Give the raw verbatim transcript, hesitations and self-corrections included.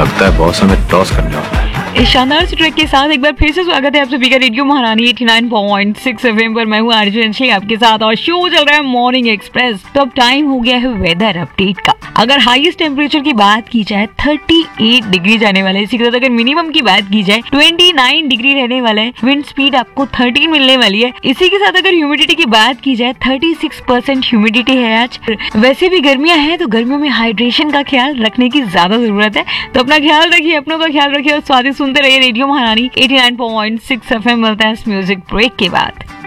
लगता है बॉस हमें टॉस करने वाला है। इस शानदार से ट्रैक के साथ एक बार फिर से स्वागत है आप सभी का रेडियो महारानी नवासी पॉइंट छह एफएम पर। मैं हूँ आरजे अंशली आपके साथ और शो चल रहा है मॉर्निंग एक्सप्रेस। तो अब टाइम हो गया है वेदर अपडेट का। अगर हाईएस्ट टेम्परेचर की बात की जाए अड़तीस डिग्री जाने वाला है। इसी के साथ अगर मिनिमम की बात की जाए उनतीस डिग्री रहने वाला है। विंड स्पीड आपको तेरह मिलने वाली है। इसी के साथ अगर ह्यूमिडिटी की बात की जाए छत्तीस परसेंट ह्यूमिडिटी है आज। वैसे भी गर्मियां हैं तो गर्मियों में हाइड्रेशन का ख्याल रखने की ज्यादा जरूरत है। तो अपना ख्याल रखिए, अपनों का ख्याल रखिए और स्वादिष्ट सुनते रहिए रेडियो महारानी नवासी पॉइंट छह एफएम। मिलता है इस म्यूजिक ब्रेक के बाद।